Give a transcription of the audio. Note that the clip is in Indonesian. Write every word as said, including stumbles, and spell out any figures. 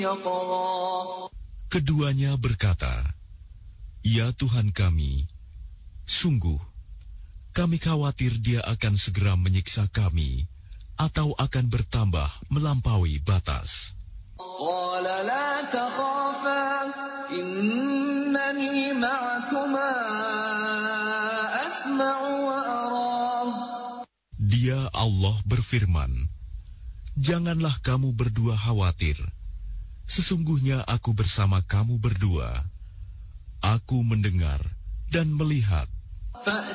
Keduanya berkata, "Ya Tuhan kami, sungguh, kami khawatir dia akan segera menyiksa kami, atau akan bertambah melampaui batas." Qala la takhafa, innani ma'akuma asma'u wa ara. Dia Allah berfirman, "Janganlah kamu berdua khawatir. Sesungguhnya aku bersama kamu berdua. Aku mendengar dan melihat."